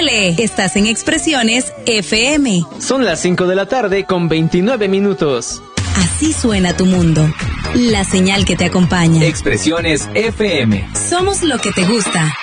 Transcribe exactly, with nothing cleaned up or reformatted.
Súbele. Estás en Expresiones F M. Son las cinco de la tarde con veintinueve minutos. Así suena tu mundo. La señal que te acompaña. Expresiones F M. Somos lo que te gusta.